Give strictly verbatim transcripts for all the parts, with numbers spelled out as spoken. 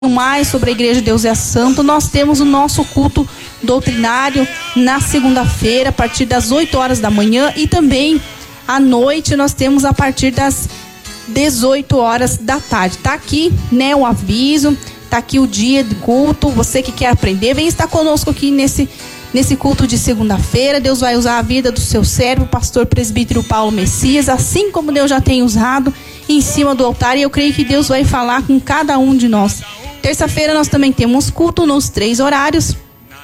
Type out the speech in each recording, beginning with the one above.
mais sobre a Igreja Deus é Santo, nós temos o nosso culto doutrinário na segunda-feira, a partir das oito horas da manhã, e também à noite nós temos a partir das dezoito horas da tarde. Tá aqui, né, o aviso, tá aqui o dia de culto. Você que quer aprender, vem estar conosco aqui nesse Nesse culto de segunda-feira. Deus vai usar a vida do seu servo, o pastor presbítero Paulo Messias, assim como Deus já tem usado em cima do altar, e eu creio que Deus vai falar com cada um de nós. Terça-feira nós também temos culto nos três horários,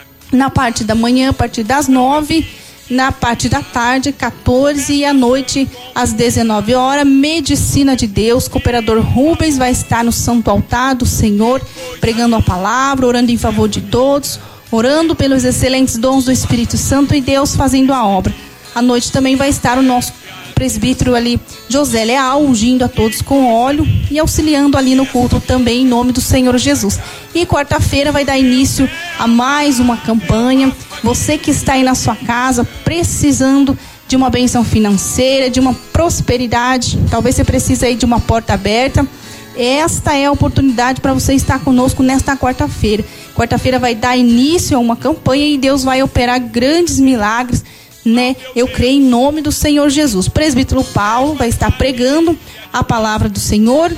na parte da manhã, a partir das nove, na parte da tarde, quatorze, e à noite, às dezenove horas, Medicina de Deus. O cooperador Rubens vai estar no santo altar do Senhor, pregando a palavra, orando em favor de todos, orando pelos excelentes dons do Espírito Santo e Deus fazendo a obra. À noite também vai estar o nosso presbítero ali, José Leal, ungindo a todos com óleo e auxiliando ali no culto também, em nome do Senhor Jesus. E quarta-feira vai dar início a mais uma campanha. Você que está aí na sua casa precisando de uma bênção financeira, de uma prosperidade, talvez você precise aí de uma porta aberta, esta é a oportunidade para você estar conosco nesta quarta-feira. Quarta-feira vai dar início a uma campanha e Deus vai operar grandes milagres, né? Eu creio em nome do Senhor Jesus. O presbítero Paulo vai estar pregando a palavra do Senhor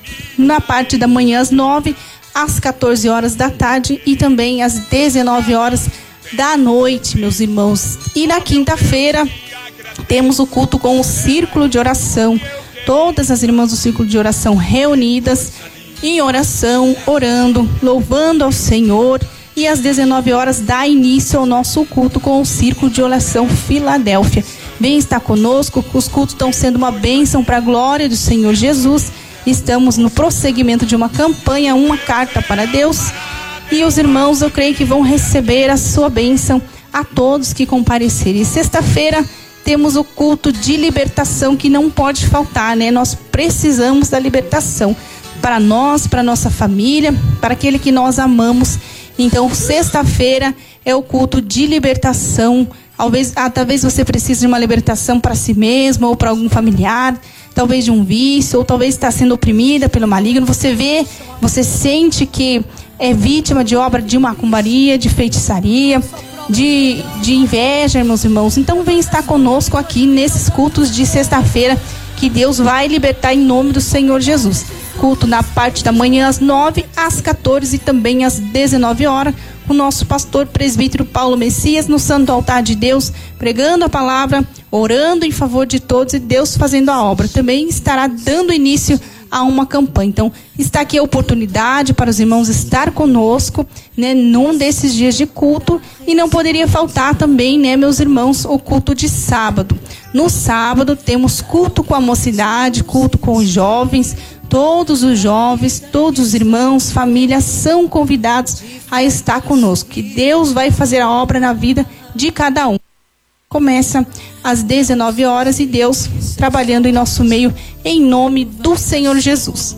na parte da manhã às nove, às quatorze horas da tarde e também às dezenove horas da noite, meus irmãos. E na quinta-feira temos o culto com o círculo de oração. Todas as irmãs do círculo de oração reunidas em oração, orando, louvando ao Senhor. E às dezenove horas dá início ao nosso culto com o Círculo de Oração Filadélfia. Vem estar conosco, os cultos estão sendo uma bênção para a glória do Senhor Jesus. Estamos no prosseguimento de uma campanha, uma carta para Deus. E os irmãos, eu creio que vão receber a sua bênção a todos que comparecerem. E sexta-feira temos o culto de libertação que não pode faltar, né? Nós precisamos da libertação para nós, para nossa família, para aquele que nós amamos. Então, sexta-feira é o culto de libertação. Talvez, ah, talvez você precise de uma libertação para si mesmo ou para algum familiar, talvez de um vício, ou talvez está sendo oprimida pelo maligno. Você vê, você sente que é vítima de obra de macumbaria, de feitiçaria, de, de inveja, meus irmãos. Então, vem estar conosco aqui nesses cultos de sexta-feira, que Deus vai libertar em nome do Senhor Jesus. Culto na parte da manhã às nove, às quatorze e também às dezenove horas, com o nosso pastor presbítero Paulo Messias no santo altar de Deus, pregando a palavra, orando em favor de todos e Deus fazendo a obra. Também estará dando início a uma campanha. Então, está aqui a oportunidade para os irmãos estar conosco, né, num desses dias de culto. E não poderia faltar também, né, meus irmãos, o culto de sábado. No sábado temos culto com a mocidade, culto com os jovens. Todos os jovens, todos os irmãos, famílias são convidados a estar conosco. Que Deus vai fazer a obra na vida de cada um. Começa às dezenove horas e Deus trabalhando em nosso meio, em nome do Senhor Jesus.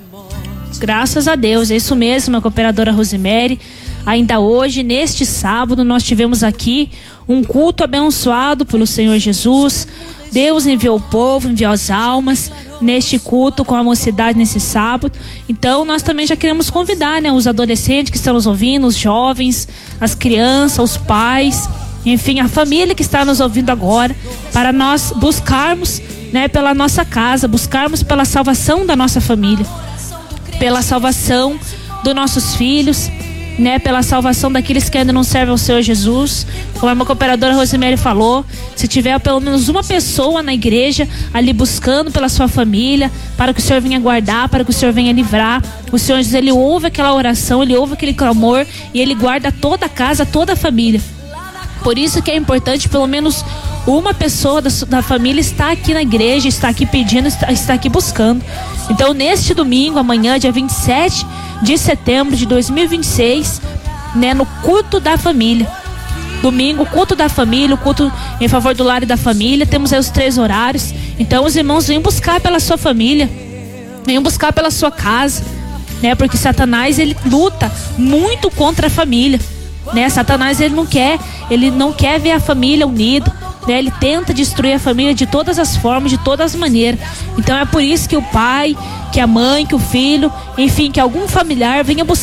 Graças a Deus, é isso mesmo, a cooperadora Rosemary. Ainda hoje, neste sábado, nós tivemos aqui um culto abençoado pelo Senhor Jesus. Deus enviou o povo, enviou as almas neste culto com a mocidade nesse sábado. Então nós também já queremos convidar, né, os adolescentes que estão nos ouvindo, os jovens, as crianças, os pais, enfim, a família que está nos ouvindo agora, para nós buscarmos, né, pela nossa casa, buscarmos pela salvação da nossa família, pela salvação dos nossos filhos, né, pela salvação daqueles que ainda não servem ao Senhor Jesus. Como a minha cooperadora Rosemary falou, se tiver pelo menos uma pessoa na igreja ali buscando pela sua família, para que o Senhor venha guardar, para que o Senhor venha livrar, o Senhor Jesus, ele ouve aquela oração, ele ouve aquele clamor e ele guarda toda a casa, toda a família. Por isso que é importante pelo menos uma pessoa da, da família estar aqui na igreja, estar aqui pedindo, estar, estar aqui buscando. Então, neste domingo, amanhã, dia vinte e sete de setembro de dois mil e vinte e seis, né, no culto da família. Domingo, culto da família, o culto em favor do lar e da família. Temos aí os três horários. Então, os irmãos, venham buscar pela sua família, venham buscar pela sua casa, né, porque Satanás, ele luta muito contra a família, né? Satanás, ele não quer, ele não quer ver a família unida, né, ele tenta destruir a família de todas as formas, de todas as maneiras. Então é por isso que o pai, que a mãe, que o filho, enfim, que algum familiar venha buscar